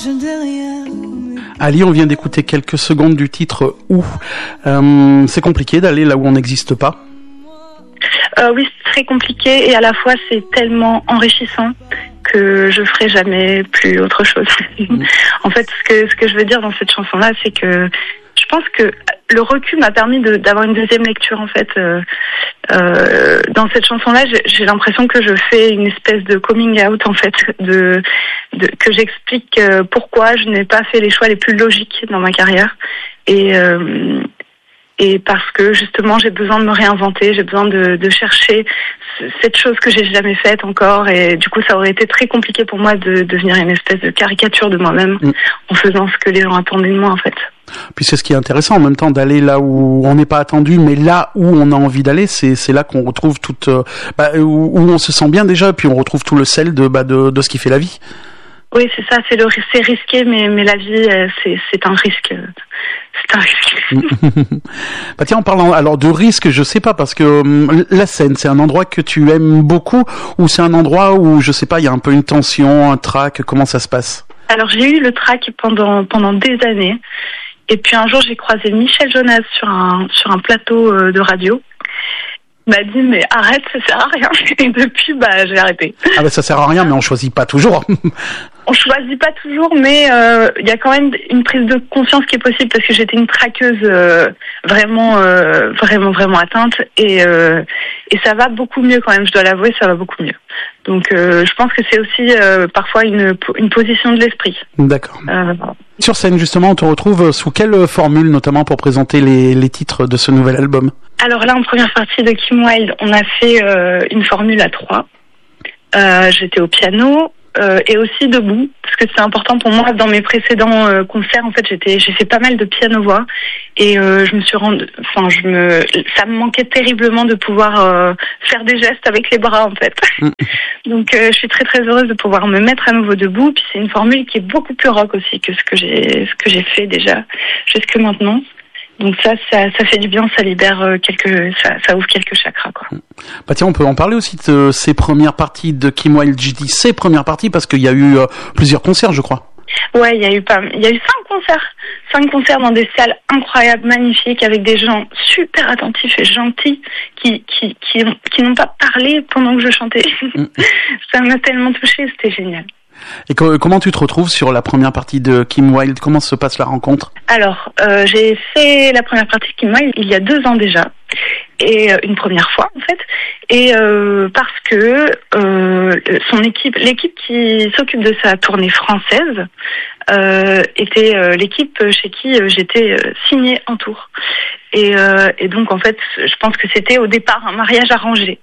Ali, on vient d'écouter quelques secondes du titre Où. C'est compliqué d'aller là où on n'existe pas. Oui, c'est très compliqué et à la fois c'est tellement enrichissant que je ferai jamais plus autre chose. En fait, ce que je veux dire dans cette chanson-là, c'est que je pense que le recul m'a permis d'avoir une deuxième lecture en fait. Dans cette chanson-là, j'ai l'impression que je fais une espèce de coming out en fait, que j'explique pourquoi je n'ai pas fait les choix les plus logiques dans ma carrière et parce que justement j'ai besoin de me réinventer, j'ai besoin de chercher cette chose que j'ai jamais faite encore et du coup ça aurait été très compliqué pour moi de devenir une espèce de caricature de moi-même en faisant ce que les gens attendaient de moi en fait. Puis c'est ce qui est intéressant en même temps d'aller là où on n'est pas attendu, mais là où on a envie d'aller, c'est là qu'on retrouve toute où on se sent bien déjà, puis on retrouve tout le sel de ce qui fait la vie. Oui, c'est ça, c'est risqué, mais la vie, c'est un risque. C'est un risque. Bah tiens, en parlant alors de risque, je sais pas, parce que la scène, c'est un endroit que tu aimes beaucoup, ou c'est un endroit où, je sais pas, il y a un peu une tension, un trac, comment ça se passe? Alors j'ai eu le trac pendant des années, et puis un jour j'ai croisé Michel Jonas sur un plateau de radio. Il m'a dit mais arrête, ça sert à rien. Et depuis j'ai arrêté. Ah ça sert à rien, mais on choisit pas toujours. On choisit pas toujours, mais il y a quand même une prise de conscience qui est possible parce que j'étais une traqueuse vraiment atteinte et ça va beaucoup mieux quand même. Je dois l'avouer, ça va beaucoup mieux. Donc je pense que c'est aussi parfois une position de l'esprit. D'accord. Sur scène justement, on te retrouve sous quelle formule notamment pour présenter les titres de ce nouvel album? Alors là, en première partie de Kim Wilde, on a fait une formule à 3. J'étais au piano. Et aussi debout, parce que c'est important pour moi. Dans mes précédents concerts, en fait, j'ai fait pas mal de piano-voix et je me suis ça me manquait terriblement de pouvoir faire des gestes avec les bras, en fait. Donc, je suis très très heureuse de pouvoir me mettre à nouveau debout. Puis c'est une formule qui est beaucoup plus rock aussi que ce que j'ai fait déjà jusque maintenant. Donc ça fait du bien, ça libère ça ouvre quelques chakras, quoi. Bah tiens, on peut en parler aussi de ces premières parties de Kim Wilde. Je dis ces premières parties parce qu'il y a eu plusieurs concerts, je crois. Ouais, il y a eu 5 concerts dans des salles incroyables, magnifiques, avec des gens super attentifs et gentils qui n'ont pas parlé pendant que je chantais. Ça m'a tellement touchée, c'était génial. Et comment tu te retrouves sur la première partie de Kim Wilde? Comment se passe la rencontre? Alors, j'ai fait la première partie de Kim Wilde il y a 2 ans déjà, et une première fois en fait, et parce que l'équipe qui s'occupe de sa tournée française était l'équipe chez qui j'étais signée en tour. Et donc en fait, je pense que c'était au départ un mariage arrangé.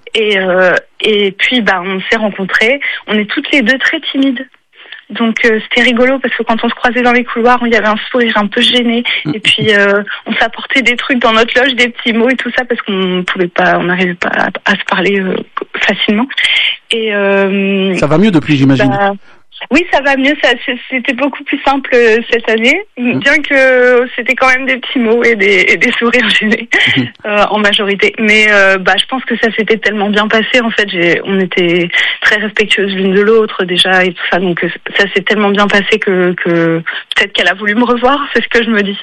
Et puis on s'est rencontrés. On est toutes les deux très timides. Donc c'était rigolo parce que quand on se croisait dans les couloirs, il y avait un sourire un peu gêné. Et puis on s'apportait des trucs dans notre loge, des petits mots et tout ça parce qu'on n'arrivait pas à se parler facilement. Et ça va mieux depuis, j'imagine. Oui, ça va mieux. C'était beaucoup plus simple cette année, bien que c'était quand même des petits mots et des sourires gênés en majorité. Mais je pense que ça s'était tellement bien passé. En fait, on était très respectueuses l'une de l'autre déjà et tout ça. Donc ça s'est tellement bien passé que peut-être qu'elle a voulu me revoir. C'est ce que je me dis.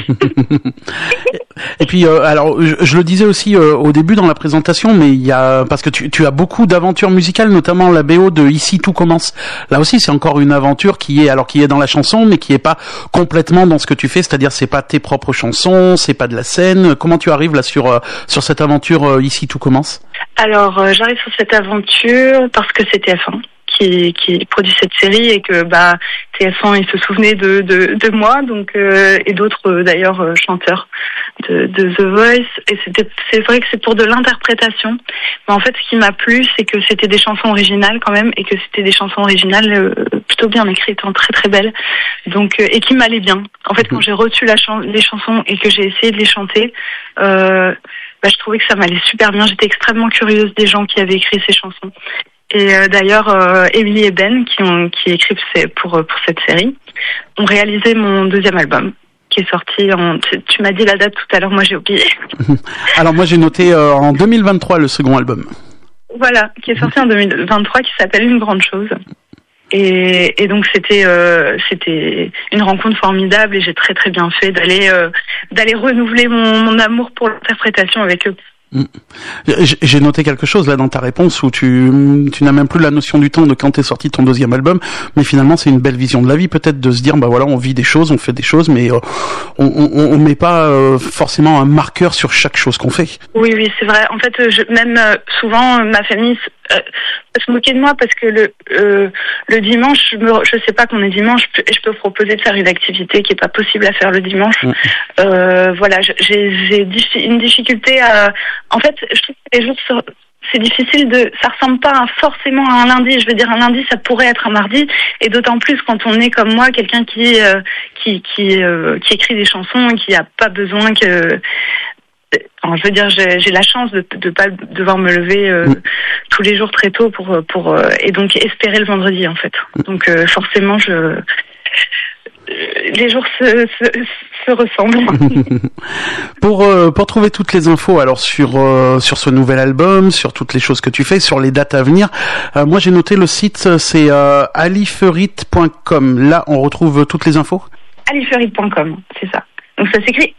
Et puis alors, je le disais aussi au début dans la présentation, mais il y a parce que tu as beaucoup d'aventures musicales, notamment la BO de Ici tout commence. Là aussi, c'est encore une aventure qui est dans la chanson, mais qui est pas complètement dans ce que tu fais, c'est-à-dire c'est pas tes propres chansons, c'est pas de la scène. Comment tu arrives là sur cette aventure Ici tout commence? Alors j'arrive sur cette aventure parce que c'est TF1 qui produit cette série et que TF1 ils se souvenaient de moi, donc et d'autres d'ailleurs chanteurs de The Voice, et c'est vrai que c'est pour de l'interprétation, mais en fait ce qui m'a plu c'est que c'était des chansons originales quand même, et que c'était des chansons originales plutôt bien écrites, très très belles, donc et qui m'allaient bien. En fait quand j'ai reçu les chansons et que j'ai essayé de les chanter, je trouvais que ça m'allait super bien. J'étais extrêmement curieuse des gens qui avaient écrit ces chansons. Et d'ailleurs, Emily et Ben, qui écrivent pour cette série, ont réalisé mon 2e album, qui est sorti tu m'as dit la date tout à l'heure, moi j'ai oublié. Alors moi j'ai noté en 2023 le second album. Voilà, qui est sorti en 2023, qui s'appelle Une grande chose. Et donc c'était une rencontre formidable et j'ai très très bien fait d'aller renouveler mon amour pour l'interprétation avec eux. J'ai noté quelque chose là dans ta réponse où tu n'as même plus la notion du temps de quand t'es sorti ton deuxième album, mais finalement c'est une belle vision de la vie peut-être de se dire bah voilà on vit des choses, on fait des choses, mais on met pas forcément un marqueur sur chaque chose qu'on fait. Oui c'est vrai. En fait souvent ma famille se moquer de moi parce que le dimanche je sais pas qu'on est dimanche et je peux proposer de faire une activité qui est pas possible à faire le dimanche. Voilà, j'ai une difficulté à en fait je trouve que les jours c'est difficile ça ressemble pas forcément à un lundi. Je veux dire un lundi ça pourrait être un mardi et d'autant plus quand on est comme moi quelqu'un qui écrit des chansons et qui a pas besoin que je veux dire, j'ai la chance de pas devoir me lever tous les jours très tôt pour et donc espérer le vendredi en fait. Donc forcément, les jours se ressemblent. Pour trouver toutes les infos, alors sur ce nouvel album, sur toutes les choses que tu fais, sur les dates à venir, moi j'ai noté le site, c'est aliferit.com. Là, on retrouve toutes les infos. aliferit.com, c'est ça. Donc ça s'écrit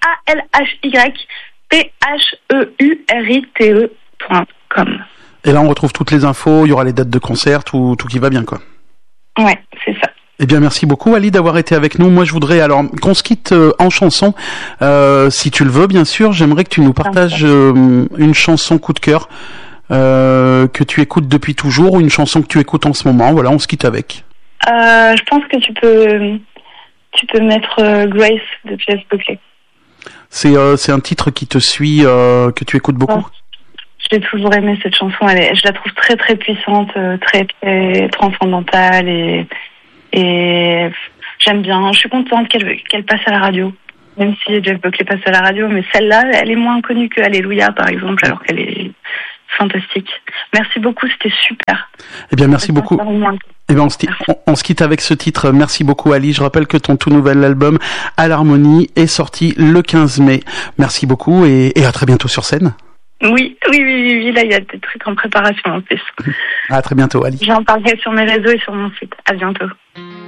PHEURITE.com. Et là, on retrouve toutes les infos, il y aura les dates de concert, tout qui va bien, quoi. Ouais, c'est ça. Eh bien, merci beaucoup, Ali, d'avoir été avec nous. Moi, je voudrais alors qu'on se quitte en chanson. Si tu le veux, bien sûr, j'aimerais que tu nous partages une chanson coup de cœur que tu écoutes depuis toujours ou une chanson que tu écoutes en ce moment. Voilà, on se quitte avec. Je pense que tu peux mettre Grace de Jeff Buckley. C'est un titre qui te suit, que tu écoutes beaucoup. J'ai toujours aimé cette chanson. Je la trouve très très puissante, très très transcendantale et j'aime bien. Je suis contente qu'elle passe à la radio, même si Jeff Buckley passe à la radio, mais celle-là, elle est moins connue que Alléluia par exemple, alors qu'elle est fantastique. Merci beaucoup, c'était super. Eh bien, merci beaucoup. Eh bien, on se quitte avec ce titre. Merci beaucoup, Ali. Je rappelle que ton tout nouvel album, À l'harmonie, est sorti le 15 mai. Merci beaucoup et à très bientôt sur scène. Oui. Là, il y a des trucs en préparation en plus. À très bientôt, Ali. J'en parlerai sur mes réseaux et sur mon site. À bientôt.